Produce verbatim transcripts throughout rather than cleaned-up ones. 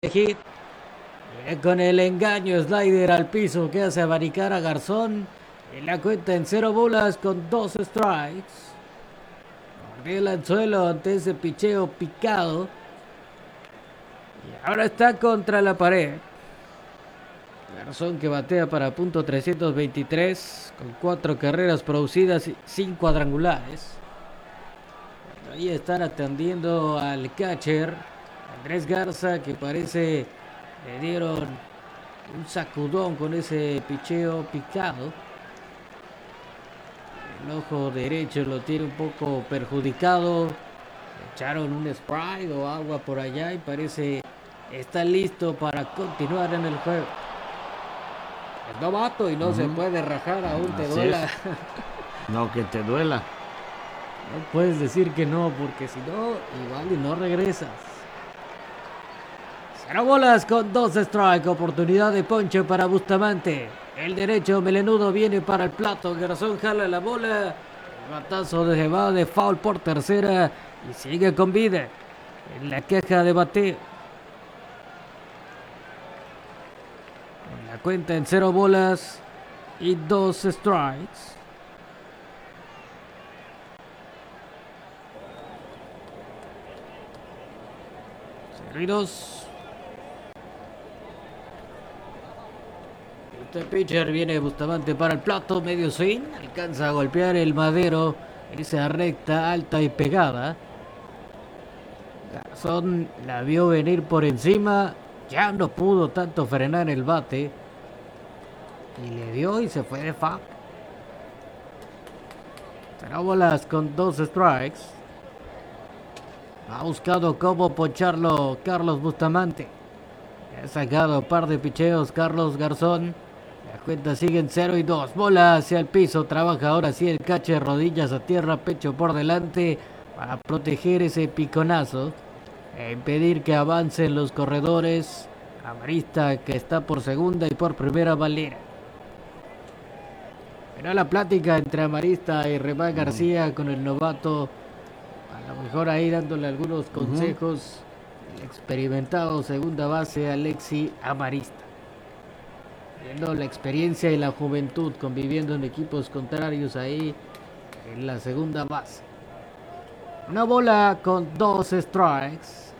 hit. Viene con el engaño, slider al piso que hace abanicar a Garzón. En la cuenta en cero bolas con dos strikes. Mordió el anzuelo ante ese picheo picado. Y ahora está contra la pared. Garzón que batea para punto trescientos veintitrés con cuatro carreras producidas y cinco cuadrangulares. Ahí están atendiendo al catcher Andrés Garza, que parece le dieron un sacudón con ese picheo picado. El ojo derecho lo tiene un poco perjudicado. Echaron un spray o agua por allá y parece está listo para continuar en el juego. Es novato y no uh-huh. se puede rajar, aún te Así duela. Es. No, que te duela. No puedes decir que no, porque si no, igual y no regresas. Cero bolas con dos strike. Oportunidad de ponche para Bustamante. El derecho melenudo viene para el plato. Garzón jala la bola. El batazo de va de foul por tercera. Y sigue con vida en la queja de bateo. En la cuenta en cero bolas y dos strikes. cero y dos. Este pitcher viene Bustamante para el plato, medio swing, alcanza a golpear el madero, esa recta alta y pegada. Garzón la vio venir por encima, ya no pudo tanto frenar el bate y le dio y se fue de foul. Cero bolas con dos strikes. Ha buscado cómo poncharlo Carlos Bustamante. Ha sacado un par de picheos Carlos Garzón. La cuenta sigue en cero y dos. Bola hacia el piso. Trabaja ahora sí el catcher. Rodillas a tierra, pecho por delante. Para proteger ese piconazo. E impedir que avancen los corredores. Amarista que está por segunda y por primera Valera. Pero la plática entre Amarista y Remán García con el novato. A lo mejor ahí dándole algunos consejos. Uh-huh. El experimentado segunda base Alexi Amarista. Viendo la experiencia y la juventud conviviendo en equipos contrarios ahí en la segunda base. Una bola con dos strikes.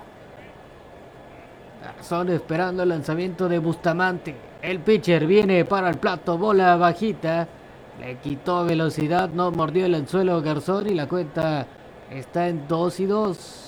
Garzón esperando el lanzamiento de Bustamante. El pitcher viene para el plato, bola bajita. Le quitó velocidad, no mordió el anzuelo Garzón y la cuenta está en dos y dos.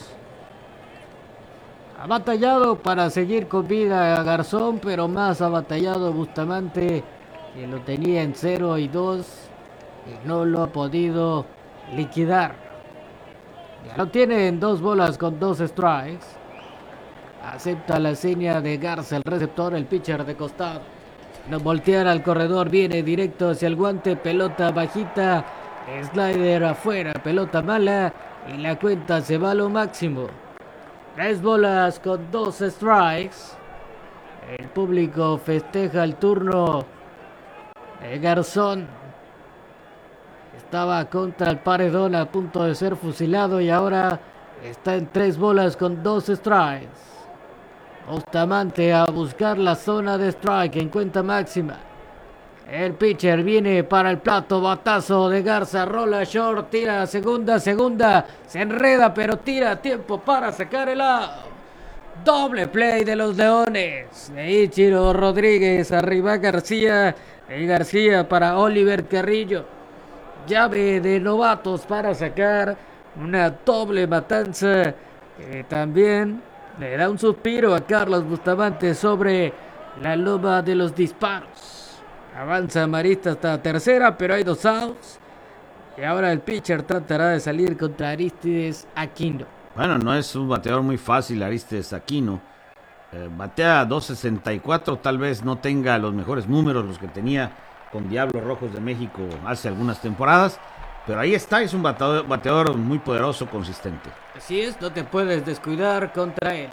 Ha batallado para seguir con vida a Garzón, pero más ha batallado Bustamante, que lo tenía en cero y dos y no lo ha podido liquidar. Ya lo tiene en dos bolas con dos strikes. Acepta la seña de Garza, el receptor, el pitcher de costado. No voltear al corredor, viene directo hacia el guante, pelota bajita, slider afuera, pelota mala y la cuenta se va a lo máximo. Tres bolas con dos strikes. El público festeja el turno de Garzón. Estaba contra el paredón a punto de ser fusilado y ahora está en tres bolas con dos strikes. Bustamante a buscar la zona de strike en cuenta máxima. El pitcher viene para el plato, batazo de Garza, rola short, tira segunda, segunda, se enreda pero tira tiempo para sacar el out. Doble play de los Leones, de Ichiro Rodríguez, arriba García, y García para Oliver Carrillo. Llave de novatos para sacar una doble matanza que también le da un suspiro a Carlos Bustamante sobre la loma de los disparos. Avanza Amarista hasta tercera, pero hay dos outs. Y ahora el pitcher tratará de salir contra Aristides Aquino. Bueno, no es un bateador muy fácil Aristides Aquino. Eh, batea dos sesenta y cuatro, tal vez no tenga los mejores números, los que tenía con Diablos Rojos de México hace algunas temporadas. Pero ahí está, es un bateador, bateador muy poderoso, consistente. Así es, no te puedes descuidar contra él.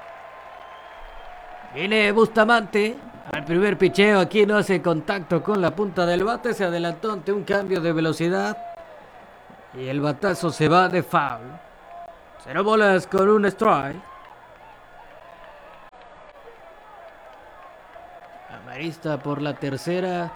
Viene Bustamante. Al primer picheo aquí no hace contacto con la punta del bate. Se adelantó ante un cambio de velocidad. Y el batazo se va de foul. Cero bolas con un strike. Amarista por la tercera.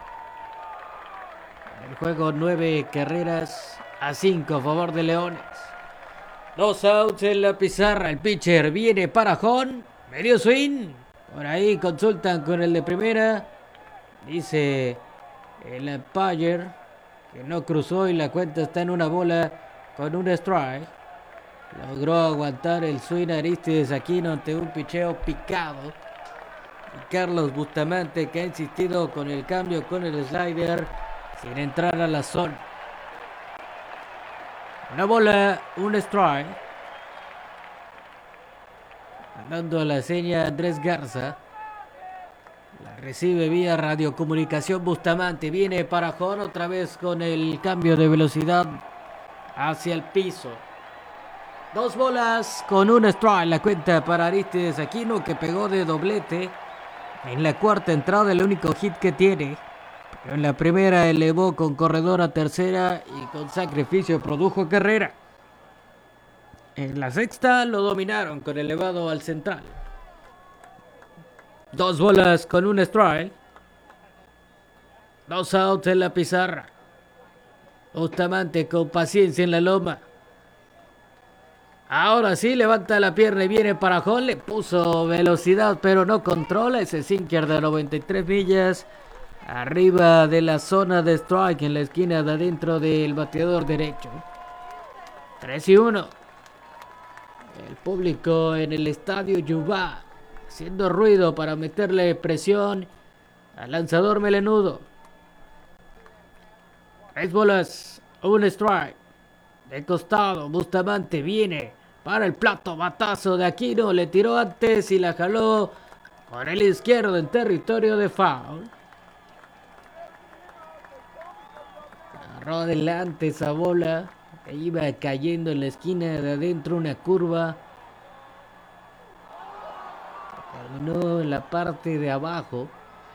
El juego nueve carreras a cinco a favor de Leones. Dos outs en la pizarra. El pitcher viene para Jon. Medio swing. Por ahí consultan con el de primera. Dice el umpire que no cruzó y la cuenta está en una bola con un strike. Logró aguantar el swing Aristides Aquino ante un picheo picado. Y Carlos Bustamante, que ha insistido con el cambio con el slider sin entrar a la zona. Una bola, un strike. Dando la seña Andrés Garza. La recibe vía radiocomunicación Bustamante. Viene para Jon otra vez con el cambio de velocidad hacia el piso. Dos bolas con un strike. La cuenta para Aristides Aquino, que pegó de doblete en la cuarta entrada, el único hit que tiene. Pero en la primera elevó con corredor a tercera y con sacrificio produjo carrera. En la sexta lo dominaron con elevado al central. Dos bolas con un strike. Dos outs en la pizarra. Bustamante con paciencia en la loma. Ahora sí levanta la pierna y viene para Jon. Le puso velocidad pero no controla. Ese sinker de noventa y tres millas. Arriba de la zona de strike en la esquina de adentro del bateador derecho. tres y uno. El público en el estadio Yubá haciendo ruido para meterle presión al lanzador melenudo. Tres bolas, un strike. De costado, Bustamante viene para el plato, batazo de Aquino. Le tiró antes y la jaló por el izquierdo en territorio de foul. Agarró adelante esa bola. E iba cayendo en la esquina de adentro, una curva. Terminó en la parte de abajo.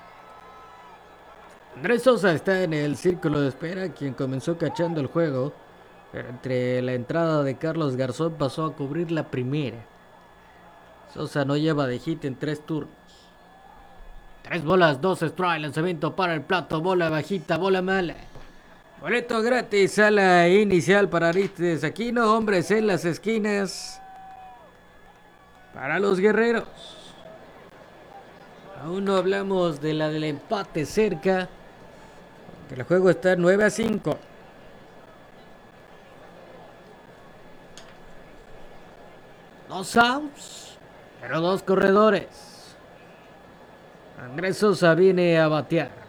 Andrés Sosa está en el círculo de espera, quien comenzó cachando el juego. Pero entre la entrada de Carlos Garzón pasó a cubrir la primera. Sosa no lleva de hit en tres turnos. Tres bolas, dos strike, lanzamiento para el plato, bola bajita, bola mala. Boleto gratis a la inicial para Aristides Aquino. Hombres en las esquinas para los guerreros. Aún no hablamos de la del empate cerca. El juego está nueve a cinco. Dos outs, pero dos corredores. Andrés Sosa viene a batear.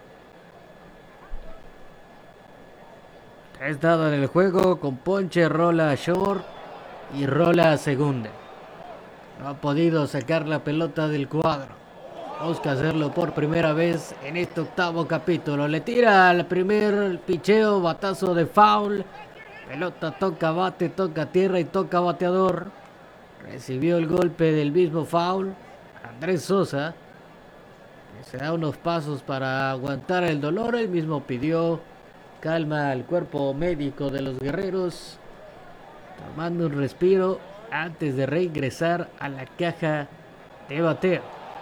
Ha estado en el juego con ponche, rola a short y rola a segunda. No ha podido sacar la pelota del cuadro. Busca hacerlo por primera vez en este octavo capítulo. Le tira al primer picheo, batazo de foul. Pelota toca bate, toca tierra y toca bateador. Recibió el golpe del mismo foul. Andrés Sosa, que se da unos pasos para aguantar el dolor. Él mismo pidió calma al cuerpo médico de los guerreros, tomando un respiro antes de reingresar a la caja de bateo.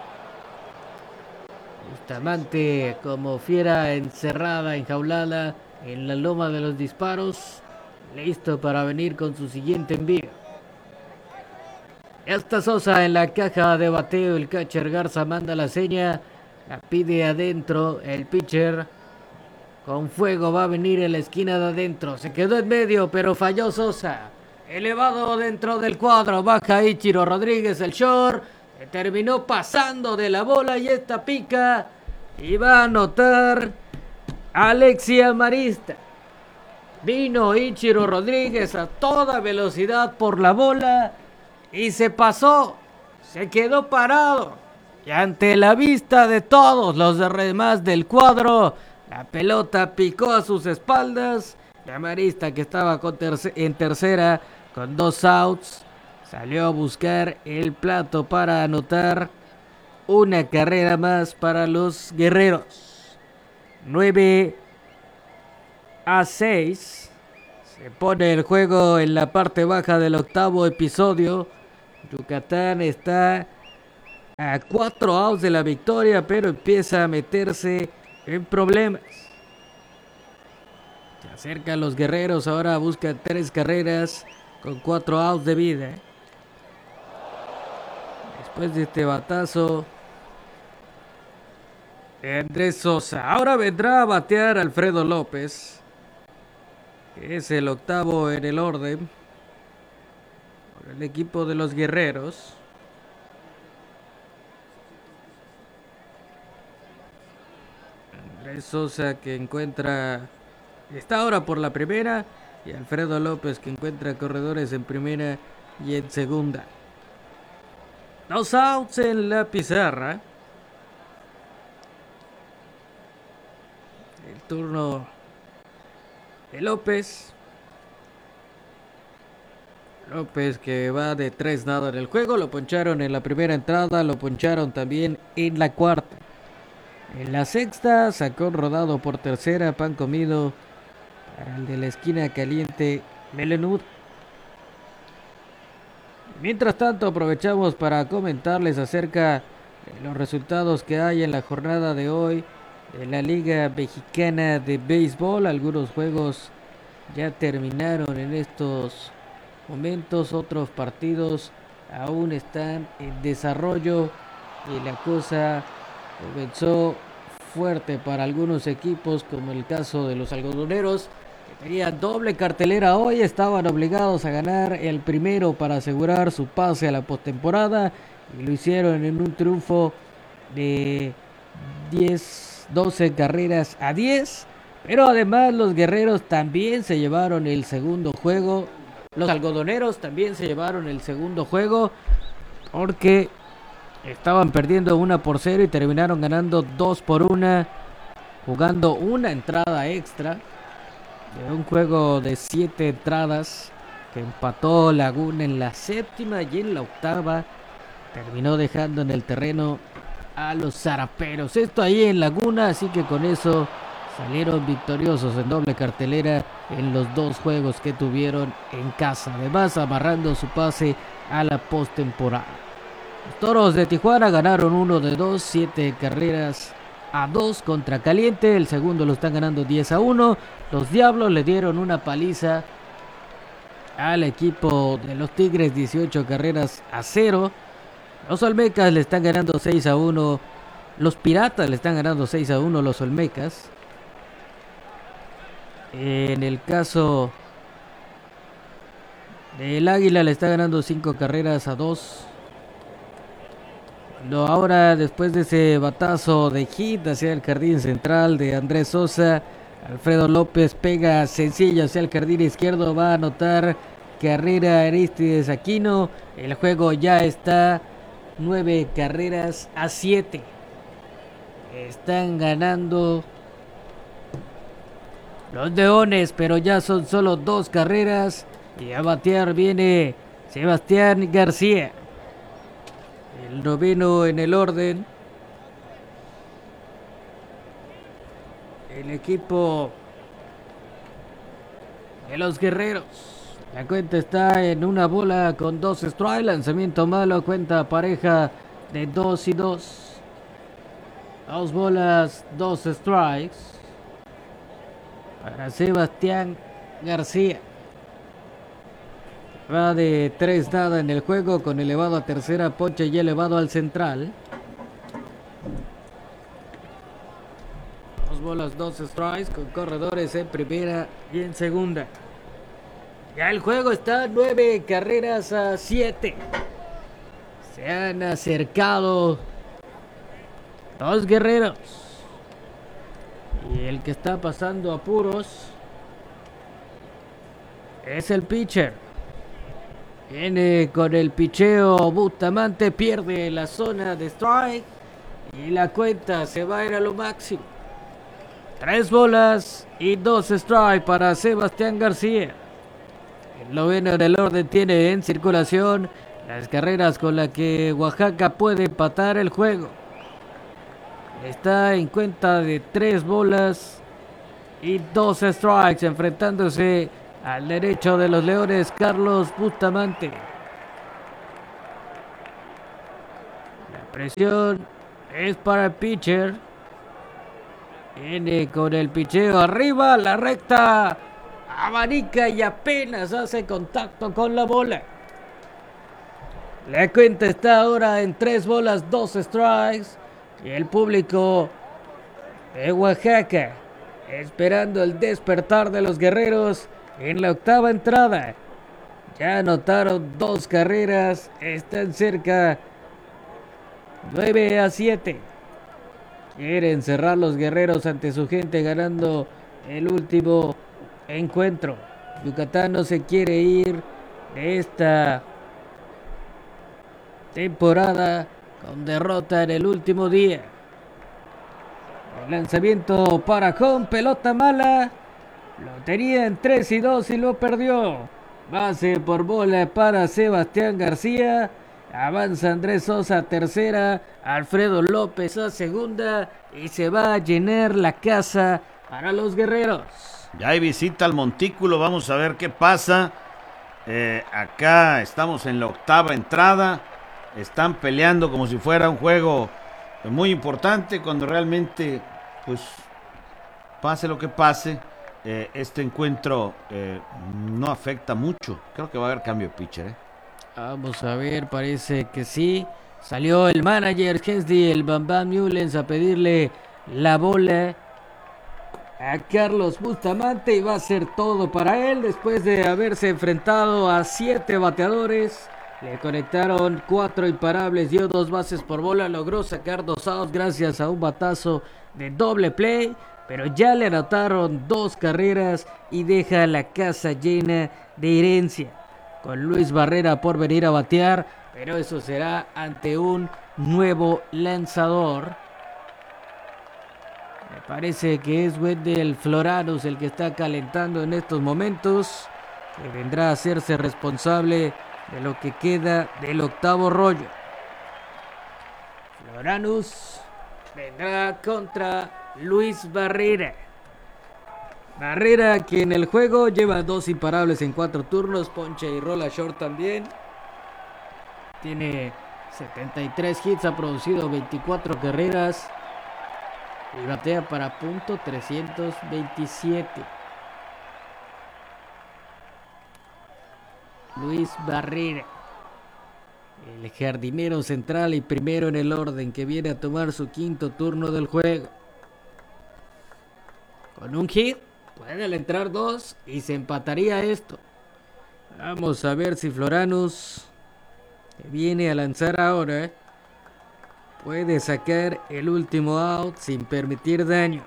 Bustamante como fiera encerrada, enjaulada en la loma de los disparos, listo para venir con su siguiente envío. Ya está Sosa en la caja de bateo. El catcher Garza manda la seña, la pide adentro. El pitcher con fuego va a venir en la esquina de adentro. Se quedó en medio, pero falló Sosa. Elevado dentro del cuadro. Baja Ichiro Rodríguez, el short. Se terminó pasando de la bola y esta pica. Y va a anotar Alexia Marista. Vino Ichiro Rodríguez a toda velocidad por la bola y se pasó. Se quedó parado. Y ante la vista de todos los demás del cuadro, la pelota picó a sus espaldas. La Marista, que estaba con terce- en tercera con dos outs, salió a buscar el plato para anotar una carrera más para los guerreros. nueve a seis. Se pone el juego en la parte baja del octavo episodio. Yucatán está a cuatro outs de la victoria, pero empieza a meterse en problemas. Se acercan los Guerreros, ahora buscan tres carreras con cuatro outs de vida. Después de este batazo de Andrés Sosa, ahora vendrá a batear Alfredo López, que es el octavo en el orden por el equipo de los Guerreros. Andrés Sosa, que encuentra, está ahora por la primera, y Alfredo López, que encuentra corredores en primera y en segunda. Dos outs en la pizarra. El turno de López. López, que va de tres nada en el juego. Lo poncharon en la primera entrada, lo poncharon también en la cuarta. En la sexta sacó un rodado por tercera, pan comido para el de la esquina caliente, Melenud. Mientras tanto, aprovechamos para comentarles acerca de los resultados que hay en la jornada de hoy de la Liga Mexicana de Béisbol. Algunos juegos ya terminaron en estos momentos, otros partidos aún están en desarrollo y la cosa comenzó fuerte para algunos equipos, como el caso de los algodoneros, que tenían doble cartelera hoy. Estaban obligados a ganar el primero para asegurar su pase a la postemporada y lo hicieron en un triunfo de diez, doce carreras a diez. Pero además los Guerreros también se llevaron el segundo juego. Los algodoneros también se llevaron el segundo juego porque estaban perdiendo una por cero y terminaron ganando dos por una, jugando una entrada extra de un juego de siete entradas que empató Laguna en la séptima, y en la octava terminó dejando en el terreno a los zaraperos. Esto ahí en Laguna, así que con eso salieron victoriosos en doble cartelera en los dos juegos que tuvieron en casa, además amarrando su pase a la postemporada. Los Toros de Tijuana ganaron uno de dos, siete carreras a dos contra Caliente. El segundo lo están ganando diez a uno. Los Diablos le dieron una paliza al equipo de los Tigres, dieciocho carreras a cero. Los Olmecas le están ganando seis a uno. Los Piratas le están ganando seis a uno los Olmecas. En el caso del Águila le está ganando cinco carreras a dos. No, ahora, después de ese batazo de hit hacia el jardín central de Andrés Sosa, Alfredo López pega sencillo hacia el jardín izquierdo. Va a anotar carrera Aristides Aquino. El juego ya está nueve carreras a siete. Están ganando los Leones, pero ya son solo dos carreras. Y a batear viene Sebastián García, el noveno en el orden. El equipo de los Guerreros. La cuenta está en una bola con dos strikes. Lanzamiento malo, cuenta pareja de dos y dos. Dos bolas, dos strikes para Sebastián García. Va de tres nada en el juego, con elevado a tercera, ponche y elevado al central. Dos bolas, dos strikes, con corredores en primera y en segunda. Ya el juego está nueve carreras a siete. Se han acercado dos Guerreros. Y el que está pasando apuros es el pitcher. Viene con el picheo Bustamante, pierde la zona de strike y la cuenta se va a ir a lo máximo. Tres bolas y dos strikes para Sebastián García. El noveno del orden tiene en circulación las carreras con las que Oaxaca puede empatar el juego. Está en cuenta de tres bolas y dos strikes, enfrentándose al derecho de los Leones, Carlos Bustamante. La presión es para el pitcher. Viene con el picheo arriba, la recta abanica y apenas hace contacto con la bola. La cuenta está ahora en tres bolas, dos strikes. Y el público de Oaxaca esperando el despertar de los guerreros en la octava entrada. Ya anotaron dos carreras, están cerca, nueve a siete. Quieren cerrar los guerreros ante su gente ganando el último encuentro. Yucatán no se quiere ir de esta temporada con derrota en el último día. El lanzamiento para home, pelota mala. Lo tenía en tres y dos y lo perdió. Base por bola para Sebastián García. Avanza Andrés Sosa a tercera, Alfredo López a segunda y se va a llenar la casa para los guerreros. Ya hay visita al montículo, vamos a ver qué pasa. Eh, acá estamos en la octava entrada, están peleando como si fuera un juego muy importante, cuando realmente, pues, pase lo que pase, eh, este encuentro eh, no afecta mucho. Creo que va a haber cambio de pitcher, ¿eh? Vamos a ver, parece que sí. Salió el manager Hensley, el Bam Bam Newlands, a pedirle la bola a Carlos Bustamante y va a ser todo para él después de haberse enfrentado a siete bateadores. Le conectaron cuatro imparables, dio dos bases por bola, logró sacar dos outs gracias a un batazo de doble play, pero ya le anotaron dos carreras y deja la casa llena de herencia. Con Luis Barrera por venir a batear, pero eso será ante un nuevo lanzador. Me parece que es Wendell Floranus el que está calentando en estos momentos, que vendrá a hacerse responsable de lo que queda del octavo rollo. Floranus vendrá contra Luis Barrera. Barrera, que en el juego lleva dos imparables en cuatro turnos, ponche y rola short también. Tiene setenta y tres hits, ha producido veinticuatro carreras y batea para punto trescientos veintisiete. Luis Barrera, el jardinero central y primero en el orden, que viene a tomar su quinto turno del juego. Con un hit pueden entrar dos y se empataría esto. Vamos a ver si Floranus, que viene a lanzar ahora, puede sacar el último out sin permitir daño.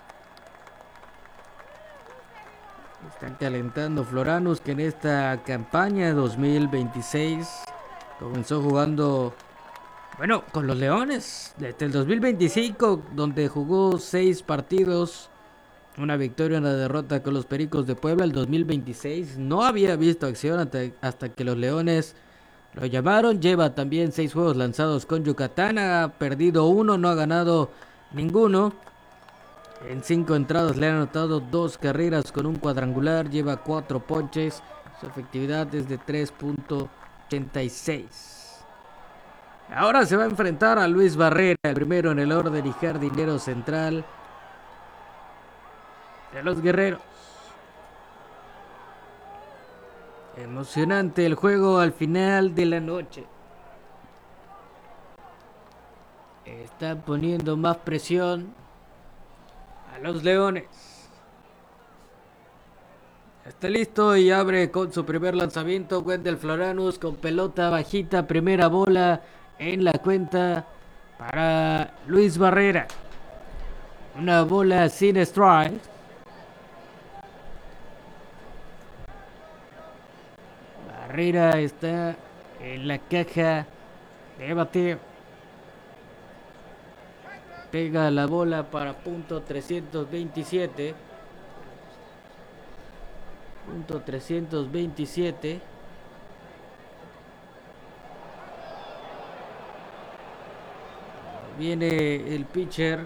Están calentando Floranus, que en esta campaña dos mil veintiséis comenzó jugando, bueno, con los Leones. Desde el dos mil veinticinco, donde jugó seis partidos, una victoria, una derrota con los Pericos de Puebla. El dos mil veintiséis no había visto acción hasta, hasta que los Leones lo llamaron. Lleva también seis juegos lanzados con Yucatán, ha perdido uno, no ha ganado ninguno. En cinco entradas le han anotado dos carreras con un cuadrangular, lleva cuatro ponches, su efectividad es de tres punto ochenta y seis. Ahora se va a enfrentar a Luis Barrera, el primero en el orden y jardinero central de los guerreros. Emocionante el juego al final de la noche. Están poniendo más presión a los Leones. Está listo y abre con su primer lanzamiento Wendell Floranus con pelota bajita, primera bola en la cuenta para Luis Barrera. Una bola sin strike. Barrera está en la caja de bateo. Pega la bola para punto trescientos veintisiete. Punto trescientos veintisiete. Viene el pitcher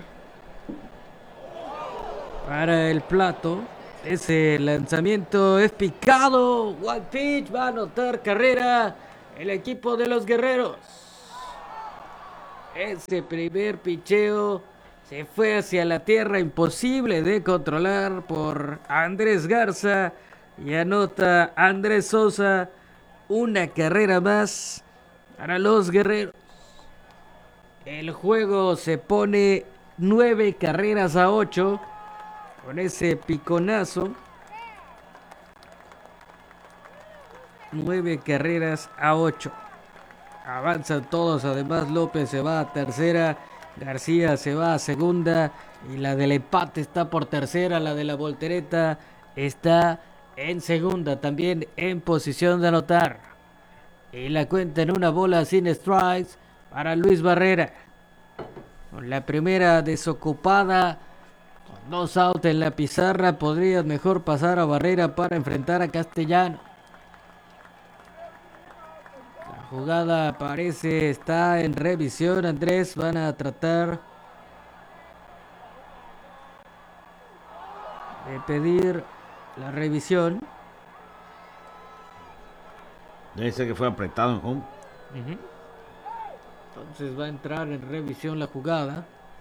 para el plato. Ese lanzamiento es picado. One pitch, va a anotar carrera el equipo de los guerreros. Ese primer picheo se fue hacia la tierra, imposible de controlar por Andrés Garza. Y anota Andrés Sosa una carrera más para los guerreros. El juego se pone nueve carreras a ocho con ese piconazo. Nueve carreras a ocho. Avanzan todos, además López se va a tercera, García se va a segunda y la del empate está por tercera, la de la voltereta está en segunda, también en posición de anotar. Y la cuenta en una bola sin strikes para Luis Barrera. Con la primera desocupada, con dos outs en la pizarra, podrías mejor pasar a Barrera para enfrentar a Castellano. La jugada parece está en revisión, Andrés. Van a tratar de pedir la revisión. Dice que fue apretado en home. Uh-huh. Entonces va a entrar en revisión la jugada.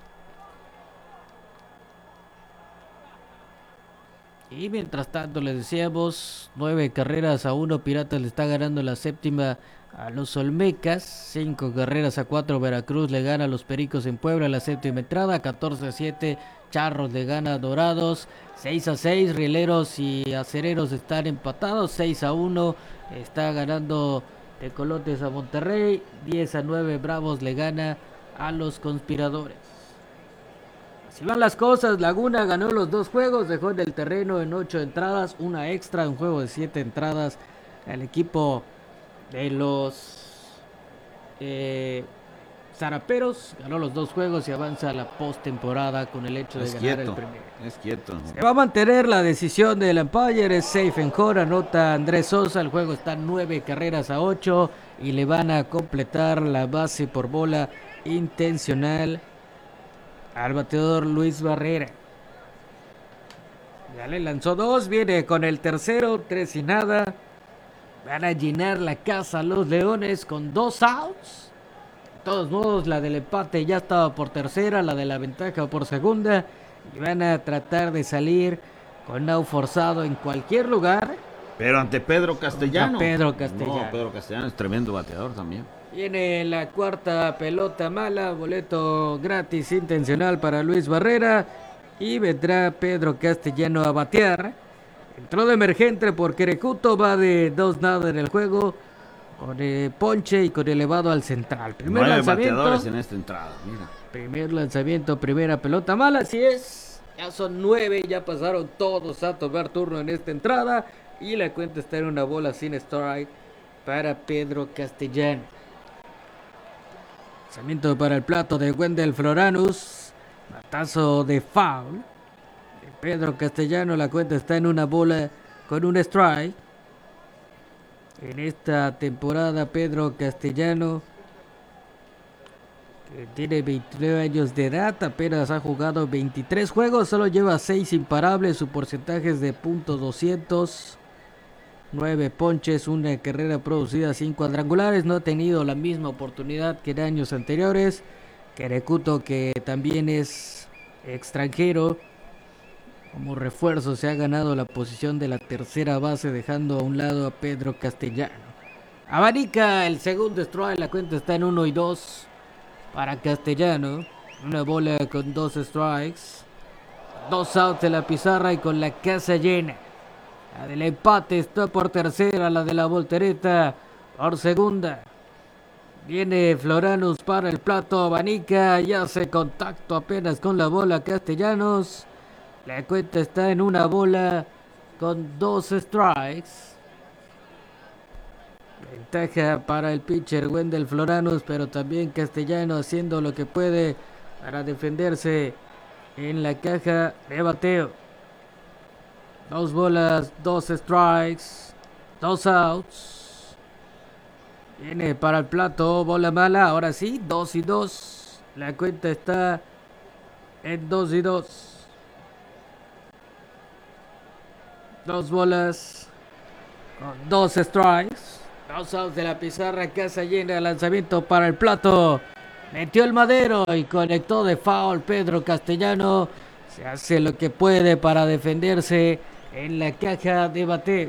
Y mientras tanto les decíamos, nueve carreras a uno, Piratas le está ganando la séptima a los Olmecas. Cinco carreras a cuatro, Veracruz le gana a los Pericos en Puebla la séptima entrada. Catorce a siete, Charros le gana a Dorados. Seis a seis, Rieleros y Acereros están empatados. Seis a uno, está ganando Tecolotes a Monterrey. Diez a nueve, Bravos le gana a los Conspiradores. Si van las cosas, Laguna ganó los dos juegos, dejó en el terreno en ocho entradas, una extra, un juego de siete entradas. El equipo de los eh, Zaraperos ganó los dos juegos y avanza a la postemporada con el hecho de es ganar quieto, el primero. Es quieto. Se va a mantener la decisión del umpire, es safe en core, anota Andrés Sosa, el juego está nueve carreras a ocho y le van a completar la base por bola intencional al bateador Luis Barrera. Ya le lanzó dos, viene con el tercero, tres y nada. Van a llenar la casa los Leones con dos outs. De todos modos, la del empate ya estaba por tercera, la de la ventaja por segunda. Y van a tratar de salir con out forzado en cualquier lugar. Pero ante Pedro Castellano. Contra Pedro Castellano. No, Pedro Castellano es tremendo bateador también. Viene la cuarta pelota mala, boleto gratis intencional para Luis Barrera y vendrá Pedro Castellano a batear. Entró de emergente por Querecuto, va de dos nada en el juego con el ponche y con elevado al central. Primer Nueve lanzamiento. bateadores en esta entrada, mira. Primer lanzamiento, primera pelota mala, así es. Ya son nueve, ya pasaron todos a tomar turno en esta entrada y la cuenta está en una bola sin strike para Pedro Castellano. Lanzamiento para el plato de Wendell Floranus. Batazo de foul de Pedro Castellano. La cuenta está en una bola con un strike. En esta temporada Pedro Castellano, que tiene veintinueve años de edad, apenas ha jugado veintitrés juegos. Solo lleva seis imparables. Su porcentaje es de punto doscientos. nueve ponches, una carrera producida, cinco cuadrangulares. No ha tenido la misma oportunidad que en años anteriores. Querecuto, que también es extranjero, como refuerzo se ha ganado la posición de la tercera base, dejando a un lado a Pedro Castellano. Abanica el segundo strike, la cuenta está en uno y dos para Castellano. Una bola con dos strikes, dos outs de la pizarra y con la casa llena. La del empate está por tercera, la de la voltereta por segunda. Viene Floranus para el plato, abanica y hace contacto apenas con la bola Castellanos. La cuenta está en una bola con dos strikes. Ventaja para el pitcher Wendell Floranus, pero también Castellano haciendo lo que puede para defenderse en la caja de bateo. Dos bolas, dos strikes, dos outs. Viene para el plato, bola mala, ahora sí, dos y dos. La cuenta está en dos y dos. Dos bolas con dos strikes. Dos outs de la pizarra, casa llena, lanzamiento para el plato. Metió el madero y conectó de foul. Pedro Castellano se hace lo que puede para defenderse en la caja de bateo.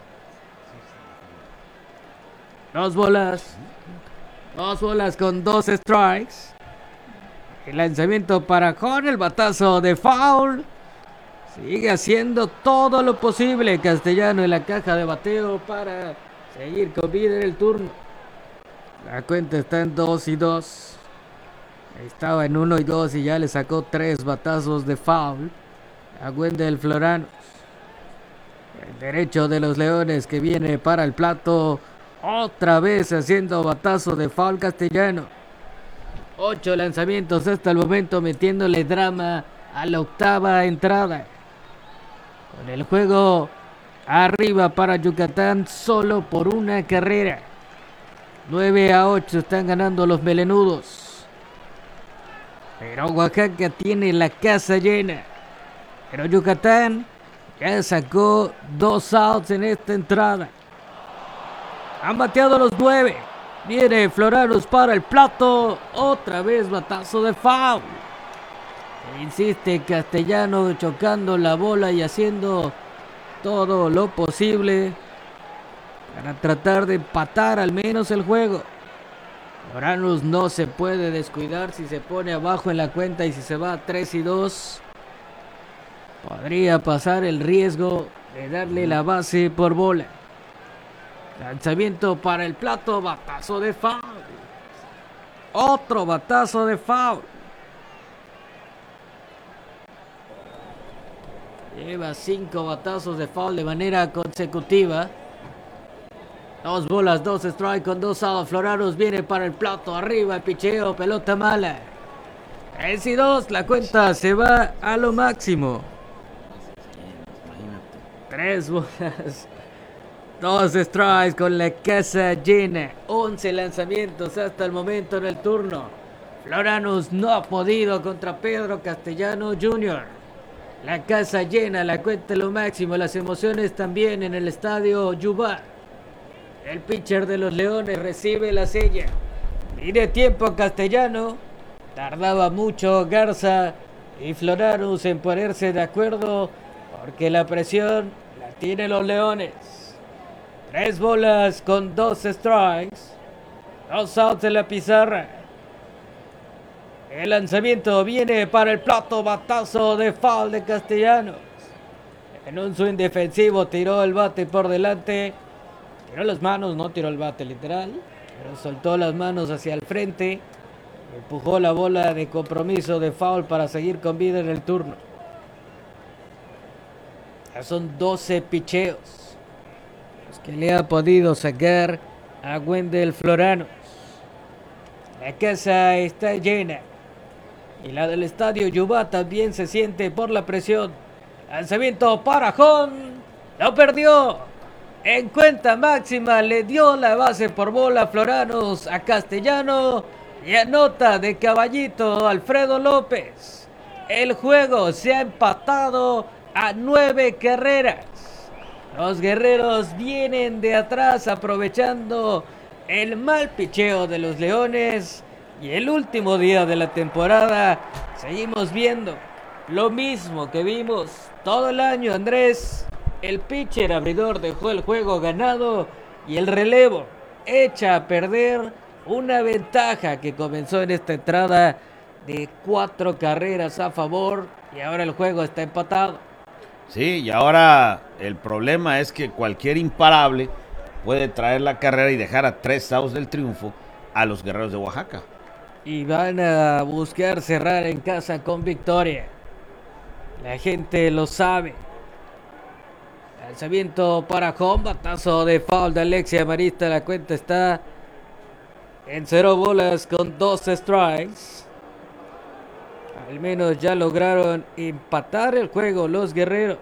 Dos bolas. Dos bolas con dos strikes. El lanzamiento para Con, el batazo de foul. Sigue haciendo todo lo posible Castellano en la caja de bateo para seguir con vida en el turno. La cuenta está en dos y dos. Estaba en uno y dos y ya le sacó tres batazos de foul a Wendell Floranos. El derecho de los Leones que viene para el plato. Otra vez haciendo batazo de foul Castellano. Ocho lanzamientos hasta el momento, metiéndole drama a la octava entrada. Con el juego arriba para Yucatán solo por una carrera. nueve a ocho están ganando los melenudos. Pero Oaxaca tiene la casa llena. Pero Yucatán ya sacó dos outs en esta entrada. Han bateado los nueve. Viene Floranos para el plato. Otra vez batazo de foul. Insiste Castellano chocando la bola y haciendo todo lo posible para tratar de empatar al menos el juego. Floranos no se puede descuidar. Si se pone abajo en la cuenta y si se va a tres y dos, podría pasar el riesgo de darle la base por bola. Lanzamiento para el plato, batazo de foul. Otro batazo de foul. Lleva cinco batazos de foul de manera consecutiva. Dos bolas, dos strikes con dos outs. Floranos viene para el plato, arriba el picheo, pelota mala. tres y dos, la cuenta se va a lo máximo. Tres bolas, dos strikes con la casa llena. once lanzamientos hasta el momento en el turno. Floranos no ha podido contra Pedro Castellano junior La casa llena, la cuenta lo máximo, las emociones también en el estadio Yubá. El pitcher de los Leones recibe la sella. Pide tiempo a Castellano. Tardaba mucho Garza y Floranos en ponerse de acuerdo porque la presión la tienen los Leones. Tres bolas con dos strikes. Dos outs en la pizarra. El lanzamiento viene para el plato, batazo de foul de Castellanos. En un swing defensivo tiró el bate por delante. Tiró las manos, no tiró el bate literal, pero soltó las manos hacia el frente. Empujó la bola de compromiso de foul para seguir con vida en el turno. Ya son doce picheos los que le ha podido sacar a Wendell Floranos. La casa está llena y la del estadio Yubá también se siente por la presión. Lanzamiento para Jon. Lo perdió. En cuenta máxima le dio la base por bola Floranos a Castellano y anota de caballito Alfredo López. El juego se ha empatado a nueve carreras. Los guerreros vienen de atrás aprovechando el mal picheo de los Leones y el último día de la temporada seguimos viendo lo mismo que vimos todo el año, Andrés. El pitcher abridor dejó el juego ganado y el relevo echa a perder una ventaja que comenzó en esta entrada de cuatro carreras a favor y ahora el juego está empatado. Sí, y ahora el problema es que cualquier imparable puede traer la carrera y dejar a tres outs del triunfo a los Guerreros de Oaxaca. Y van a buscar cerrar en casa con victoria. La gente lo sabe. Lanzamiento para Jon, batazo de foul de Alexia Marista. La cuenta está en cero bolas con dos strikes. Al menos ya lograron empatar el juego los guerreros.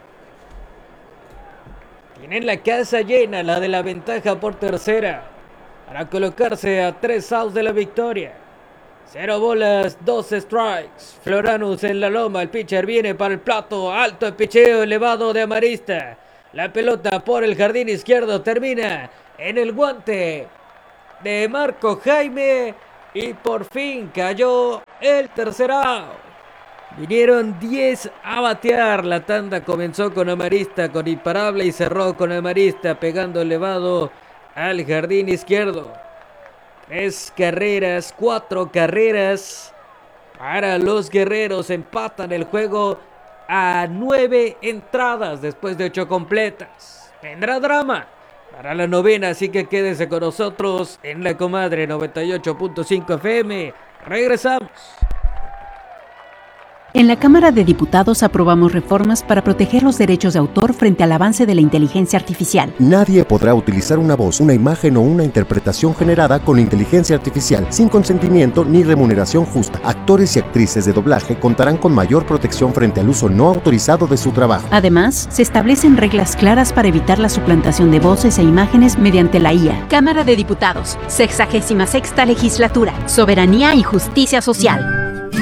Tienen la casa llena, la de la ventaja por tercera, para colocarse a tres outs de la victoria. Cero bolas, dos strikes. Floranos en la loma, el pitcher viene para el plato. Alto el picheo elevado de Amarista. La pelota por el jardín izquierdo termina en el guante de Marco Jaime. Y por fin cayó el tercer out. Vinieron diez a batear. La tanda comenzó con Amarista, con imparable, y cerró con Amarista, pegando elevado al jardín izquierdo. Tres carreras, cuatro carreras para los guerreros. Empatan el juego a nueve entradas después de ocho completas. Vendrá drama para la novena, así que quédese con nosotros en La Comadre noventa y ocho punto cinco F M. Regresamos. En la Cámara de Diputados aprobamos reformas para proteger los derechos de autor frente al avance de la inteligencia artificial. Nadie podrá utilizar una voz, una imagen o una interpretación generada con inteligencia artificial sin consentimiento ni remuneración justa. Actores y actrices de doblaje contarán con mayor protección frente al uso no autorizado de su trabajo. Además, se establecen reglas claras para evitar la suplantación de voces e imágenes mediante la I A. Cámara de Diputados, sexagésima sexta Legislatura, Soberanía y Justicia Social.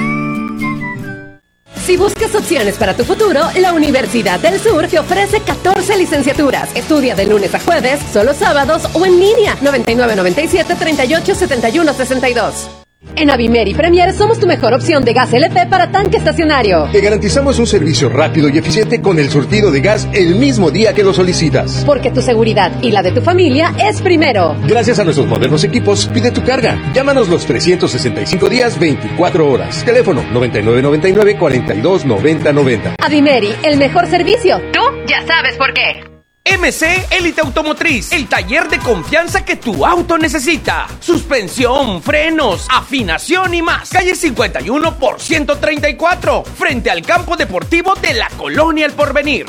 Si buscas opciones para tu futuro, la Universidad del Sur te ofrece catorce licenciaturas. Estudia de lunes a jueves, solo sábados o en línea. noventa y nueve noventa y siete treinta y ocho setenta y uno sesenta y dos. En Avimeri Premier somos tu mejor opción de gas L P para tanque estacionario. Te garantizamos un servicio rápido y eficiente con el surtido de gas el mismo día que lo solicitas. Porque tu seguridad y la de tu familia es primero. Gracias a nuestros modernos equipos, pide tu carga. Llámanos los trescientos sesenta y cinco días, veinticuatro horas. Teléfono noventa y nueve noventa y nueve cuarenta y dos noventa noventa. Avimeri, el mejor servicio. Tú ya sabes por qué. M C Élite Automotriz, el taller de confianza que tu auto necesita. Suspensión, frenos, afinación y más. Calle cincuenta y uno por ciento treinta y cuatro, frente al campo deportivo de la Colonia El Porvenir.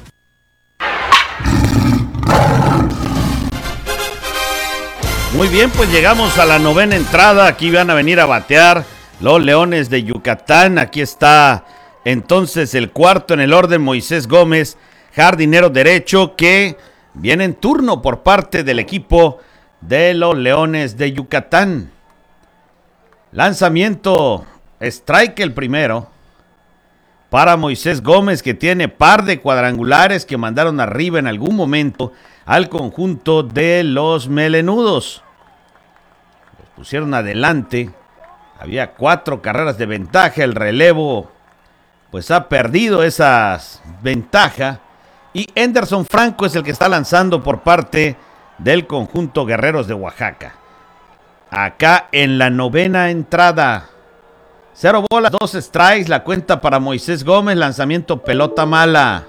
Muy bien, pues llegamos a la novena entrada. Aquí van a venir a batear los Leones de Yucatán. Aquí está entonces el cuarto en el orden, Moisés Gómez, jardinero derecho, que viene en turno por parte del equipo de los Leones de Yucatán. Lanzamiento, strike el primero para Moisés Gómez, que tiene par de cuadrangulares que mandaron arriba en algún momento al conjunto de los melenudos. Los pusieron adelante, había cuatro carreras de ventaja, el relevo pues ha perdido esa ventaja. Y Henderson Franco es el que está lanzando por parte del conjunto Guerreros de Oaxaca. Acá en la novena entrada. Cero bolas, dos strikes, la cuenta para Moisés Gómez, lanzamiento pelota mala.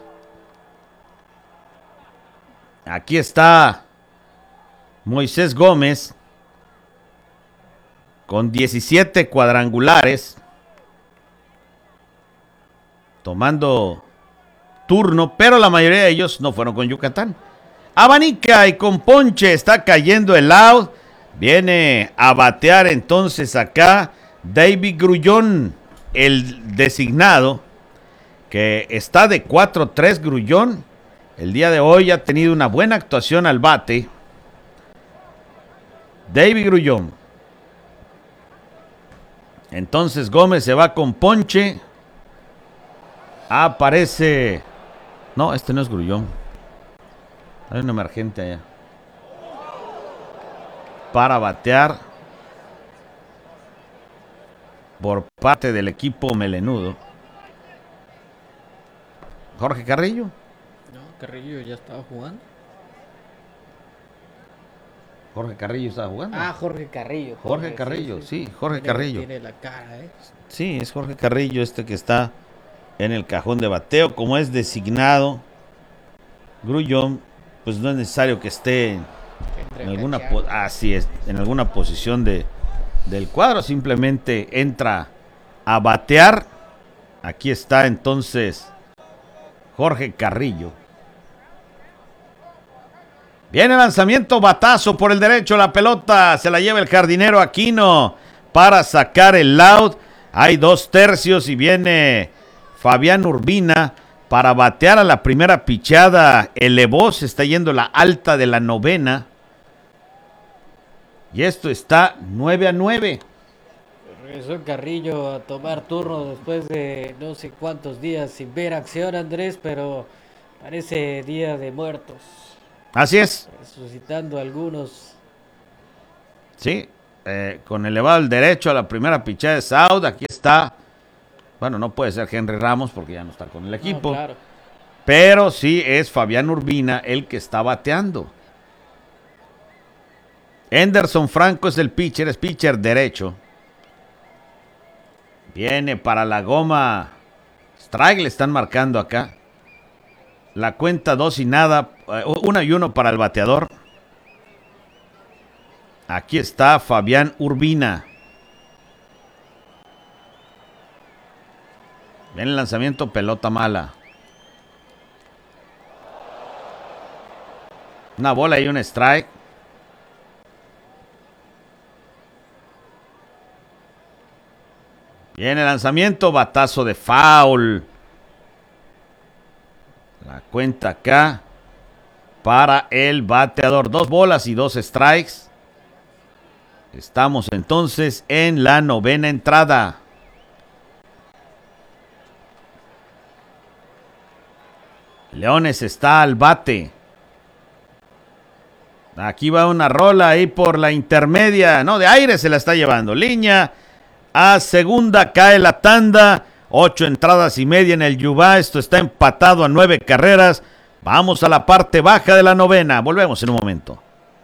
Aquí está Moisés Gómez con diecisiete cuadrangulares. Tomando turno, pero la mayoría de ellos no fueron con Yucatán. Abanica y con ponche, está cayendo el out. Viene a batear entonces acá David Grullón, el designado, que está de cuatro tres. Grullón el día de hoy ha tenido una buena actuación al bate. David Grullón. Entonces Gómez se va con ponche. Aparece... No, este no es Grullón. Hay un emergente allá. Para batear por parte del equipo melenudo. Jorge Carrillo. No, Carrillo ya estaba jugando. Jorge Carrillo estaba jugando. Ah, Jorge Carrillo. Jorge, Jorge Carrillo, sí, sí, sí, Jorge tiene, Carrillo. Tiene la cara, ¿eh? Sí, es Jorge Carrillo este que está en el cajón de bateo. Como es designado Grullón, pues no es necesario que esté en, en alguna po- así es, en alguna posición de, del cuadro, simplemente entra a batear. Aquí está entonces Jorge Carrillo. Viene el lanzamiento, batazo por el derecho, la pelota se la lleva el jardinero Aquino para sacar el out. Hay dos tercios y viene Fabián Urbina para batear a la primera pichada. Elevó, se está yendo la alta de la novena. Y esto está nueve a nueve. Regresó Carrillo a tomar turno después de no sé cuántos días sin ver acción, Andrés, pero parece día de muertos. Así es. Resucitando algunos. Sí, eh, con elevado el derecho a la primera pichada de Saud. Aquí está. Bueno, no puede ser Henry Ramos porque ya no está con el equipo. No, claro. Pero sí es Fabián Urbina el que está bateando. Henderson Franco es el pitcher, es pitcher derecho. Viene para la goma. Strike le están marcando acá. La cuenta dos y nada. Una y uno para el bateador. Aquí está Fabián Urbina. Viene el lanzamiento, pelota mala. Una bola y un strike. Viene el lanzamiento, batazo de foul. La cuenta acá para el bateador. Dos bolas y dos strikes. Estamos entonces en la novena entrada. Leones está al bate. Aquí va una rola ahí por la intermedia. No, de aire se la está llevando. Línea a segunda, cae la tanda. Ocho entradas y media en el Yubá. Esto está empatado a nueve carreras. Vamos a la parte baja de la novena. Volvemos en un momento.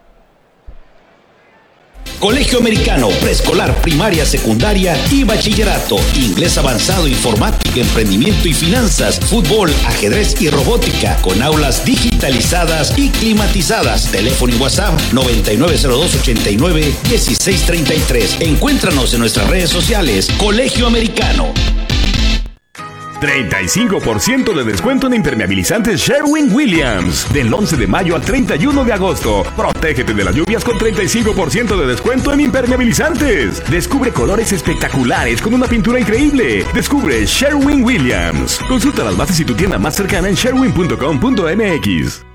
Colegio Americano, preescolar, primaria, secundaria y bachillerato. Inglés avanzado, informática, emprendimiento y finanzas, fútbol, ajedrez y robótica, con aulas digitalizadas y climatizadas. Teléfono y WhatsApp noventa y nueve cero dos ochenta y nueve dieciséis treinta y tres. Encuéntranos en nuestras redes sociales. Colegio Americano. treinta y cinco por ciento de descuento en impermeabilizantes Sherwin-Williams. Del once de mayo al treinta y uno de agosto. Protégete de las lluvias con treinta y cinco por ciento de descuento en impermeabilizantes. Descubre colores espectaculares con una pintura increíble. Descubre Sherwin-Williams. Consulta las bases y tu tienda más cercana en sherwin punto com punto m x.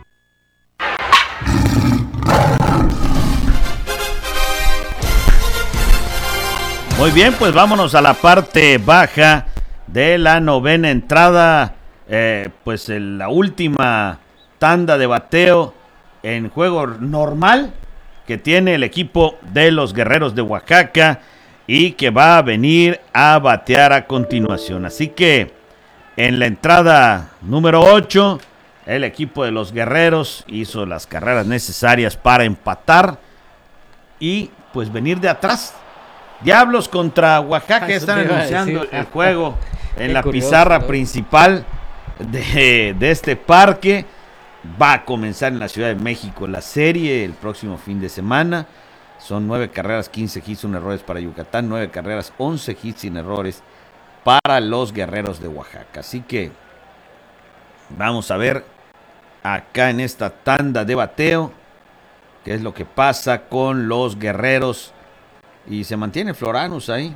Muy bien, pues vámonos a la parte baja de la novena entrada. Eh, pues en la última tanda de bateo en juego normal que tiene el equipo de los Guerreros de Oaxaca y que va a venir a batear a continuación. Así que en la entrada número ocho, el equipo de los Guerreros hizo las carreras necesarias para empatar y pues venir de atrás. Diablos contra Oaxaca, están anunciando el juego en la pizarra principal de, de este parque. Va a comenzar en la Ciudad de México la serie el próximo fin de semana. Son nueve carreras, quince hits sin errores para Yucatán, nueve carreras, once hits sin errores para los Guerreros de Oaxaca. Así que vamos a ver acá en esta tanda de bateo qué es lo que pasa con los Guerreros. Y se mantiene Floranus ahí.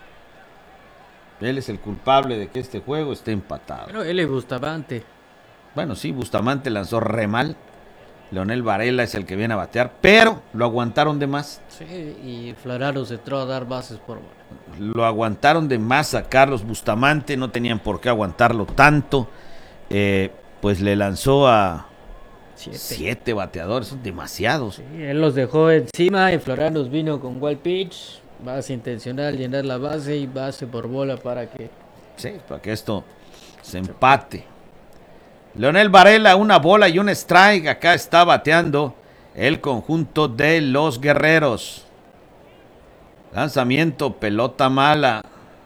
Él es el culpable de que este juego esté empatado. Pero él es Bustamante. Bueno, sí, Bustamante lanzó re mal. Leonel Varela es el que viene a batear, pero lo aguantaron de más. Sí, y Floranus entró a dar bases por bola. Lo aguantaron de más a Carlos Bustamante. No tenían por qué aguantarlo tanto. Eh, pues le lanzó a siete, siete bateadores. Son demasiados. Sí, él los dejó encima y Floranus vino con wild pitch. Base intencional, llenar la base y base por bola para que... Sí, para que esto se empate. Leonel Varela, una bola y un strike. Acá está bateando el conjunto de los Guerreros. Lanzamiento, pelota mala.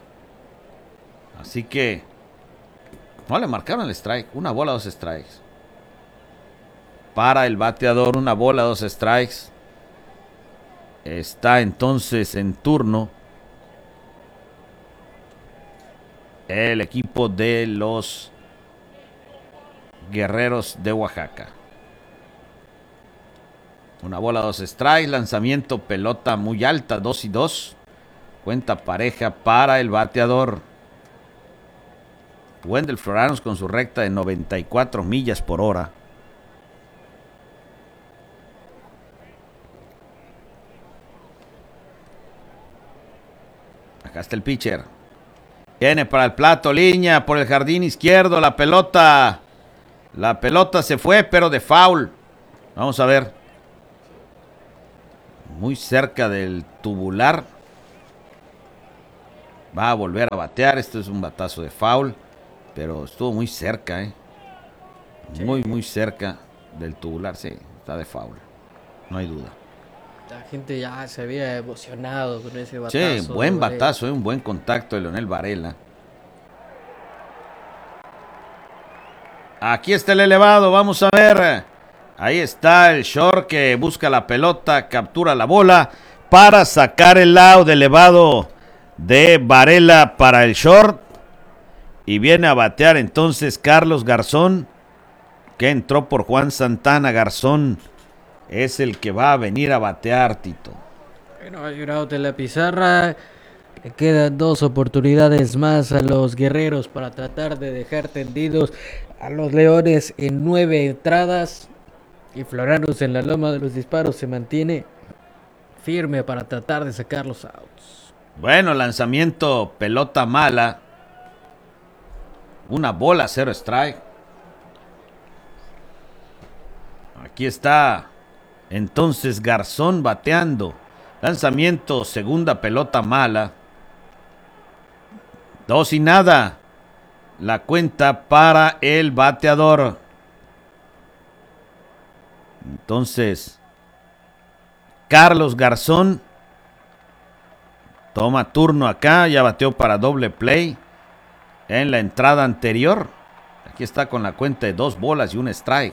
Así que no le marcaron el strike. Una bola, dos strikes. Para el bateador, una bola, dos strikes. Está entonces en turno el equipo de los Guerreros de Oaxaca. Una bola, dos strikes, lanzamiento, pelota muy alta, dos y dos. Cuenta pareja para el bateador. Wendell Floranus con su recta de noventa y cuatro millas por hora. Acá está el pitcher. Viene para el plato, línea por el jardín izquierdo. La pelota. La pelota se fue, pero de foul. Vamos a ver. muy cerca del tubular. Va a volver a batear. Esto es un batazo de foul, pero estuvo muy cerca, ¿eh? Muy, muy cerca del tubular. Sí, está de foul. No hay duda. La gente ya se había emocionado con ese batazo. Sí, buen batazo, ¿eh? Un buen contacto de Leonel Varela. Aquí está el elevado, vamos a ver. Ahí está el short que busca la pelota, captura la bola para sacar el out elevado de Varela para el short. Y viene a batear entonces Carlos Garzón, que entró por Juan Santana. Garzón es el que va a venir a batear, Tito. Bueno, hay un out en la pizarra. Le quedan dos oportunidades más a los guerreros para tratar de dejar tendidos a los Leones en nueve entradas. Y Floranus en la loma de los disparos se mantiene firme para tratar de sacar los outs. Bueno, lanzamiento, pelota mala. Una bola, cero strike. Aquí está entonces Garzón bateando. Lanzamiento, segunda pelota mala. Dos y nada. La cuenta para el bateador. Entonces, Carlos Garzón toma turno acá. Ya bateó para doble play en la entrada anterior. Aquí está con la cuenta de dos bolas y un strike.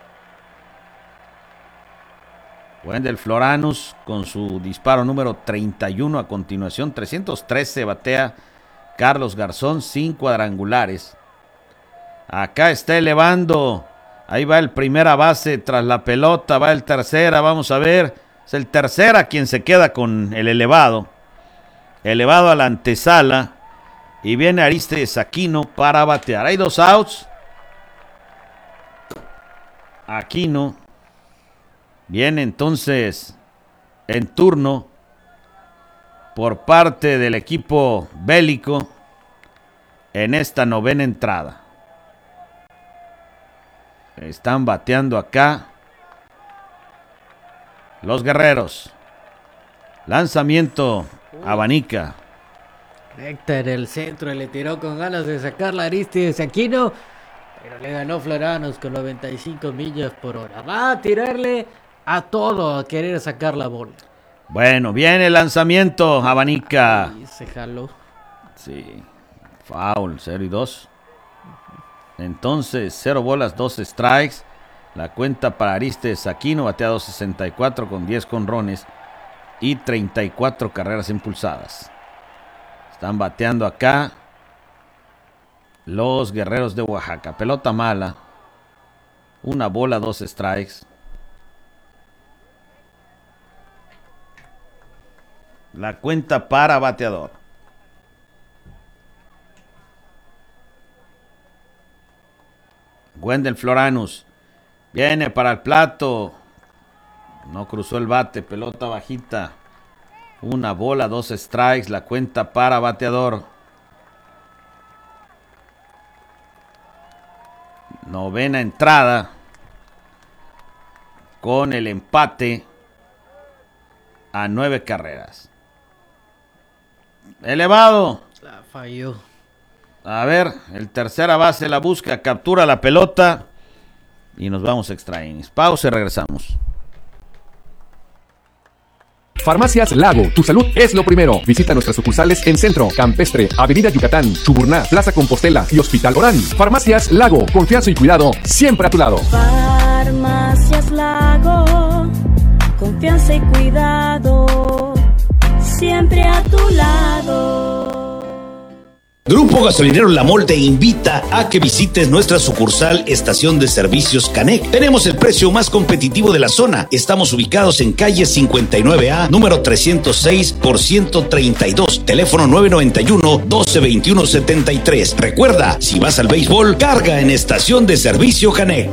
Wendell Floranus con su disparo número treinta y uno a continuación. trescientos trece batea Carlos Garzón, sin cuadrangulares. Acá está elevando. Ahí va el primera base tras la pelota. Va el tercera. Vamos a ver. Es el tercera quien se queda con el elevado. Elevado a la antesala. Y viene Arístedes Aquino para batear. Hay dos outs. Aquino viene entonces en turno por parte del equipo bélico en esta novena entrada. Están bateando acá los guerreros. Lanzamiento, abanica. Recta en el centro, le tiró con ganas de sacar la Arístides Aquino, pero le ganó Floranus con noventa y cinco millas por hora. Va a tirarle a todo, a querer sacar la bola. Bueno, viene el lanzamiento, abanica. Ahí se jaló. Sí, foul, cero y dos. Entonces, cero bolas, dos strikes. La cuenta para Arístedes Aquino, batea dos sesenta y cuatro con diez jonrones y treinta y cuatro carreras impulsadas. Están bateando acá los guerreros de Oaxaca. Pelota mala. Una bola, dos strikes. La cuenta para bateador. Wendell Floranus viene para el plato. No cruzó el bate. Pelota bajita. Una bola, dos strikes. La cuenta para bateador. Novena entrada. Con el empate a nueve carreras. Elevado. La falló. A ver, el tercera base la busca, captura la pelota y nos vamos a extra innings. Pausa y regresamos. Farmacias Lago, tu salud es lo primero. Visita nuestras sucursales en Centro, Campestre, Avenida Yucatán, Chuburná, Plaza Compostela y Hospital Orán. Farmacias Lago, confianza y cuidado siempre a tu lado. Farmacias Lago, confianza y cuidado siempre a tu lado. Grupo Gasolinero La Mol te invita a que visites nuestra sucursal Estación de Servicios Canec. Tenemos el precio más competitivo de la zona. Estamos ubicados en calle cincuenta y nueve A, número trescientos seis por ciento treinta y dos. Teléfono nueve noventa y uno, doce veintiuno setenta y tres. Recuerda, si vas al béisbol, carga en Estación de Servicio Canec.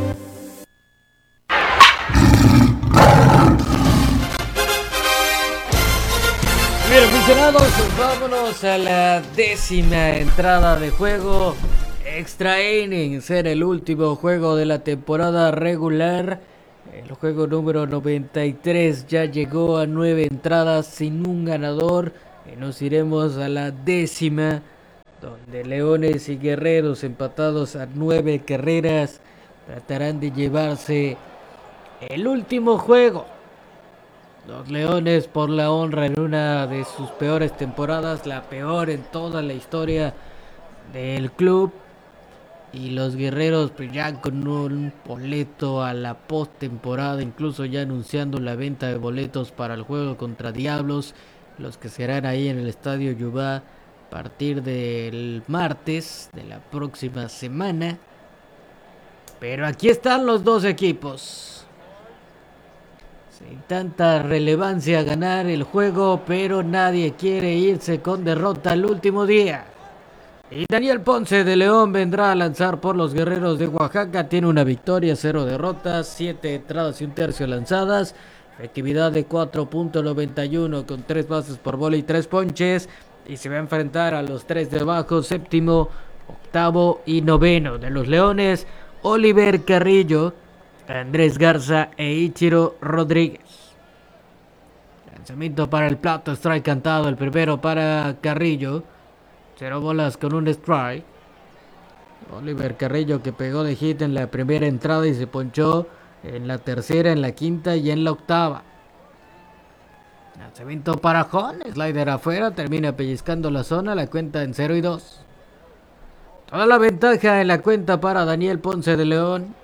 Bien, aficionados, vámonos a la décima entrada de juego. Extra innings, era el último juego de la temporada regular. El juego número noventa y tres ya llegó a nueve entradas sin un ganador. Y nos iremos a la décima, donde Leones y Guerreros, empatados a nueve carreras, tratarán de llevarse el último juego. Los Leones por la honra en una de sus peores temporadas, la peor en toda la historia del club. Y los Guerreros pues ya con un boleto a la postemporada, incluso ya anunciando la venta de boletos para el juego contra Diablos, los que serán ahí en el Estadio Yubá a partir del martes de la próxima semana. Pero aquí están los dos equipos. Sin tanta relevancia ganar el juego, pero nadie quiere irse con derrota el último día. Y Daniel Ponce de León vendrá a lanzar por los Guerreros de Oaxaca. Tiene una victoria, cero derrotas, siete entradas y un tercio lanzadas. Efectividad de cuatro punto noventa y uno con tres bases por bola y tres ponches. Y se va a enfrentar a los tres de abajo, séptimo, octavo y noveno. De los Leones, Oliver Carrillo, Andrés Garza e Ichiro Rodríguez. Lanzamiento para el plato, strike cantado, el primero para Carrillo. Cero bolas con un strike. Oliver Carrillo, que pegó de hit en la primera entrada y se ponchó en la tercera, en la quinta y en la octava. Lanzamiento para Jon, slider afuera, termina pellizcando la zona, la cuenta en cero y dos. Toda la ventaja en la cuenta para Daniel Ponce de León.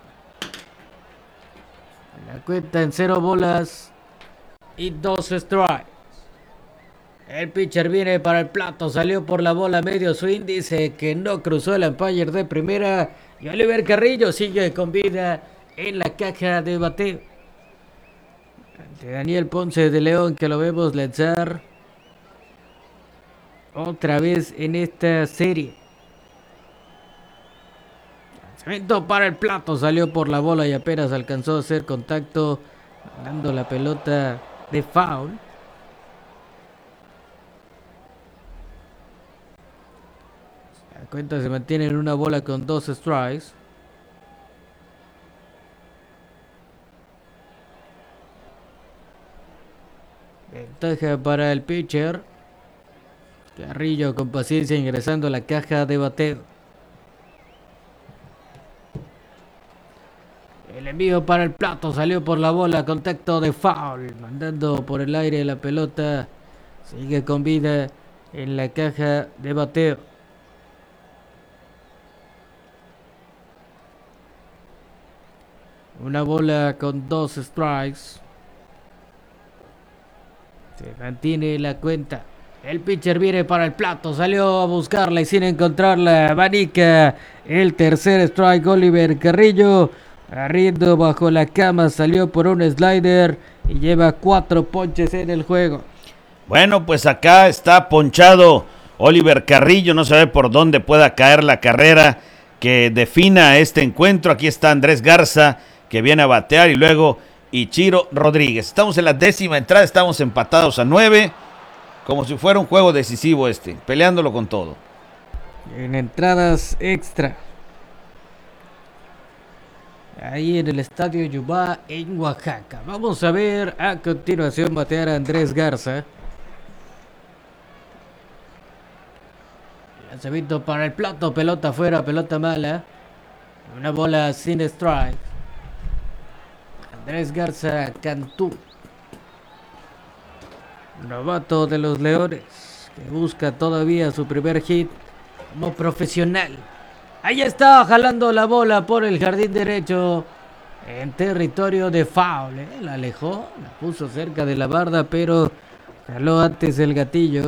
La cuenta en cero bolas y dos strikes. El pitcher viene para el plato, salió por la bola medio swing, dice que no cruzó el umpire de primera. Y Oliver Carrillo sigue con vida en la caja de bateo. Ante Daniel Ponce de León, que lo vemos lanzar otra vez en esta serie. Lanzamiento para el plato, salió por la bola y apenas alcanzó a hacer contacto, dando la pelota de foul. La cuenta se mantiene en una bola con dos strikes. Ventaja para el pitcher. Carrillo con paciencia ingresando a la caja de bateo. El envío para el plato, salió por la bola, contacto de foul, mandando por el aire la pelota. Sigue con vida en la caja de bateo. Una bola con dos strikes. Se mantiene la cuenta. El pitcher viene para el plato. Salió a buscarla y sin encontrarla. Abanica el tercer strike. Oliver Carrillo arriendo bajo la cama. Salió por un slider y lleva cuatro ponches en el juego. Bueno, pues acá está ponchado Oliver Carrillo. No se ve por dónde pueda caer la carrera que defina este encuentro. Aquí está Andrés Garza, que viene a batear, y luego Ichiro Rodríguez. Estamos en la décima entrada, estamos empatados a nueve, como si fuera un juego decisivo este, peleándolo con todo. En entradas extra, ahí en el Estadio Yubá en Oaxaca. Vamos a ver a continuación batear a Andrés Garza. Lanzamiento para el plato, pelota afuera, pelota mala. Una bola sin strike. Andrés Garza Cantú, novato de los Leones, que busca todavía su primer hit como profesional. Ahí está jalando la bola por el jardín derecho en territorio de foul, ¿eh? La alejó, la puso cerca de la barda, pero jaló antes el gatillo.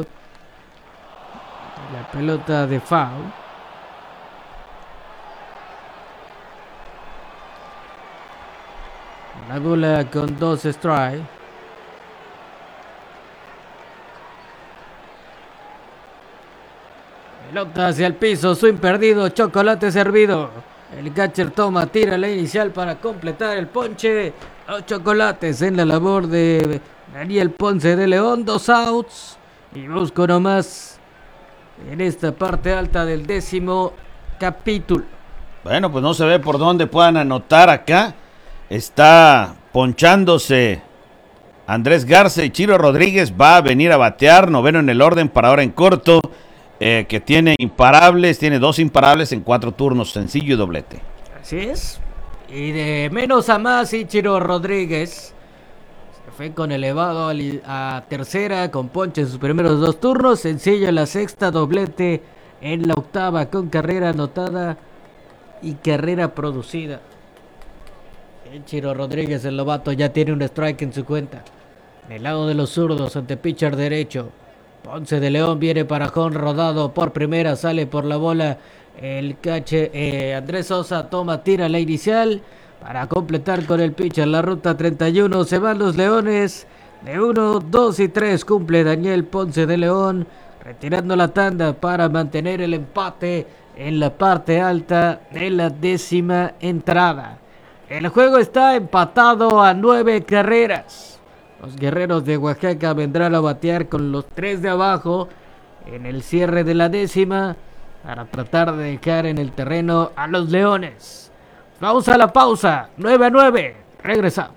La pelota de foul. La bola con dos strikes. Pelota hacia el piso, swing perdido, chocolate servido. El catcher toma, tira la inicial para completar el ponche. Los chocolates en la labor de Daniel Ponce de León, dos outs. Y busco nomás en esta parte alta del décimo capítulo. Bueno, pues no se ve por dónde puedan anotar acá. está ponchándose Andrés Garza y Chiro Rodríguez va a venir a batear, noveno en el orden para ahora en corto, eh, que tiene imparables, tiene dos imparables en cuatro turnos, sencillo y doblete. Así es. Y de menos a más, Ichiro Rodríguez se fue con elevado a tercera, con ponche en sus primeros dos turnos, sencillo en la sexta, doblete en la octava, con carrera anotada y carrera producida. Ichiro Rodríguez, el novato, ya tiene un strike en su cuenta. En el lado de los zurdos, ante pitcher derecho, Ponce de León viene para Jon rodado por primera, sale por la bola el cache, eh, Andrés Sosa toma, tira la inicial para completar con el pitcher la ruta treinta y uno, se van los Leones de uno, dos y tres, cumple Daniel Ponce de León, retirando la tanda para mantener el empate en la parte alta de la décima entrada. El juego está empatado a nueve carreras. Los guerreros de Oaxaca vendrán a batear con los tres de abajo en el cierre de la décima para tratar de dejar en el terreno a los Leones. Vamos a la pausa, nueve a nueve, regresamos.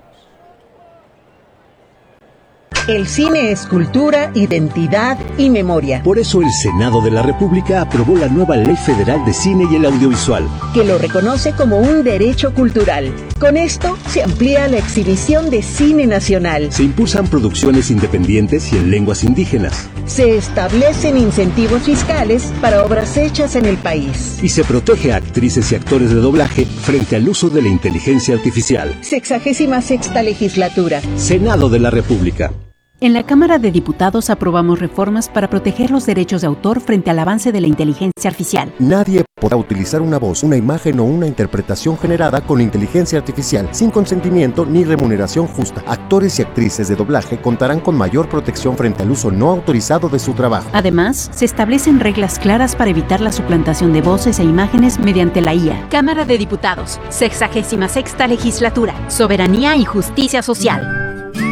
El cine es cultura, identidad y memoria. Por eso el Senado de la República aprobó la nueva Ley Federal de Cine y el Audiovisual, que lo reconoce como un derecho cultural. Con esto se amplía la exhibición de cine nacional. Se impulsan producciones independientes y en lenguas indígenas. Se establecen incentivos fiscales para obras hechas en el país. Y se protege a actrices y actores de doblaje frente al uso de la inteligencia artificial. Sexagésima sexta legislatura. Senado de la República. En la Cámara de Diputados aprobamos reformas para proteger los derechos de autor frente al avance de la inteligencia artificial. Nadie podrá utilizar una voz, una imagen o una interpretación generada con inteligencia artificial sin consentimiento ni remuneración justa. Actores y actrices de doblaje contarán con mayor protección frente al uso no autorizado de su trabajo. Además, se establecen reglas claras para evitar la suplantación de voces e imágenes mediante la I A. Cámara de Diputados, sexagésima sexta legislatura, soberanía y justicia social.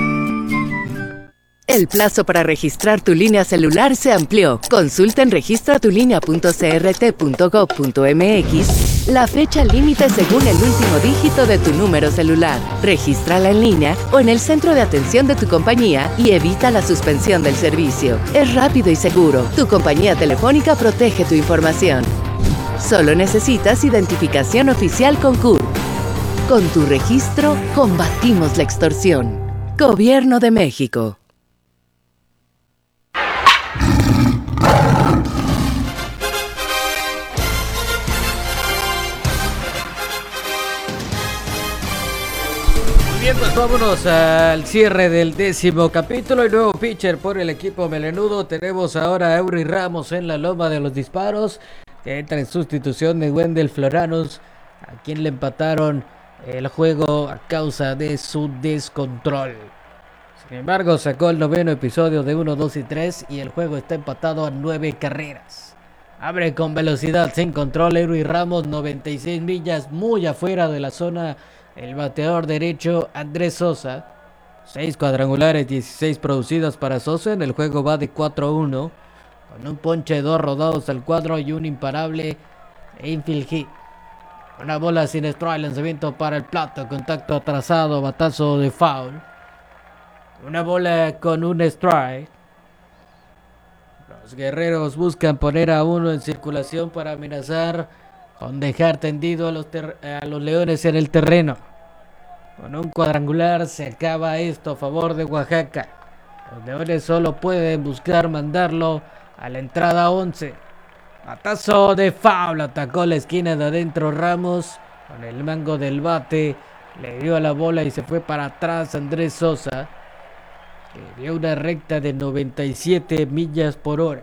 El plazo para registrar tu línea celular se amplió. Consulta en registra tu línea punto c r t punto gov punto m x la fecha límite según el último dígito de tu número celular. Regístrala en línea o en el centro de atención de tu compañía y evita la suspensión del servicio. Es rápido y seguro. Tu compañía telefónica protege tu información. Solo necesitas identificación oficial con C U R. Con tu registro, combatimos la extorsión. Gobierno de México. Bien, pues vámonos al cierre del décimo capítulo y nuevo pitcher por el equipo melenudo. Tenemos ahora a Eury Ramos en la loma de los disparos, que entra en sustitución de Wendell Floranos, a quien le empataron el juego a causa de su descontrol. Sin embargo, sacó el noveno episodio de uno, dos y tres y el juego está empatado a nueve carreras. Abre con velocidad sin control Eury Ramos, noventa y seis millas, muy afuera de la zona. El bateador derecho Andrés Sosa, seis cuadrangulares, dieciséis producidas para Sosa. En el juego va de cuatro a uno, con un ponche, dos rodados al cuadro y un imparable infield hit. Una bola sin strike, lanzamiento para el plato, contacto atrasado, batazo de foul. Una bola con un strike. Los guerreros buscan poner a uno en circulación para amenazar con dejar tendido a los, ter- a los Leones en el terreno. Con un cuadrangular se acaba esto a favor de Oaxaca. Los Leones solo pueden buscar mandarlo a la entrada once. Batazo de foul, atacó la esquina de adentro Ramos. Con el mango del bate le dio a la bola y se fue para atrás Andrés Sosa, que dio una recta de noventa y siete millas por hora.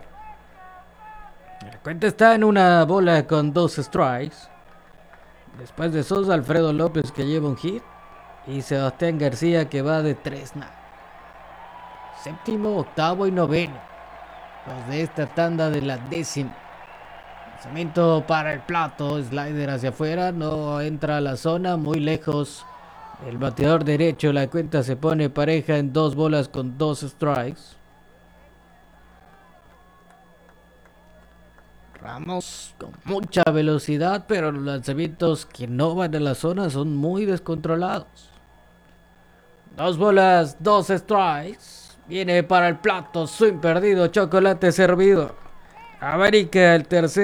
La cuenta está en una bola con dos strikes. Después de Sosa, Alfredo López, que lleva un hit, y Sebastián García, que va de tres nada. Séptimo, octavo y noveno, los de esta tanda de la décima. Lanzamiento para el plato, slider hacia afuera, no entra a la zona, muy lejos el bateador derecho. La cuenta se pone pareja en dos bolas con dos strikes. Ramos con mucha velocidad, pero los lanzamientos que no van a la zona son muy descontrolados. Dos bolas, dos strikes. Viene para el plato, swing perdido, chocolate servido. América, el tercer